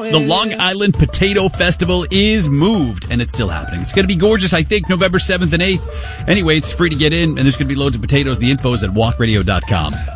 The Long Island Potato Festival is moved, and it's still happening. It's going to be gorgeous, I think, November 7th and 8th. Anyway, it's free to get in, and there's going to be loads of potatoes. The info is at walkradio.com.